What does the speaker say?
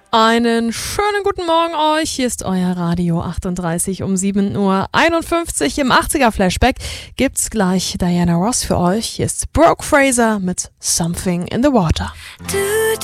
Einen schönen guten Morgen euch. Hier ist euer Radio 38 um 7:51 Uhr. Im 80er Flashback gibt's gleich Diana Ross für euch. Hier ist Brooke Fraser mit Something in the Water.